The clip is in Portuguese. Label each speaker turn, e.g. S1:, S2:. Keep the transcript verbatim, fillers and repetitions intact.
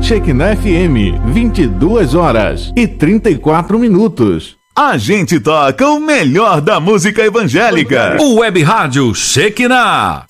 S1: Shekinah F M, vinte e duas horas e trinta e quatro minutos.
S2: A gente toca o melhor da música evangélica.
S3: O Web Rádio Shekinah.